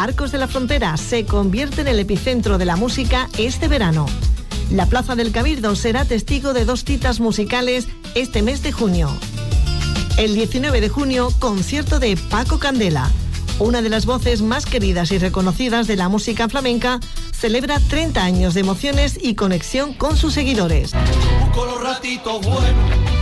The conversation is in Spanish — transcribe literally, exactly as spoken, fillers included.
Arcos de la Frontera se convierte en el epicentro de la música este verano. La Plaza del Cabildo será testigo de dos citas musicales este mes de junio. El diecinueve de junio, concierto de Paco Candela. Una de las voces más queridas y reconocidas de la música flamenca, celebra treinta años de emociones y conexión con sus seguidores. Busco los ratitos buenos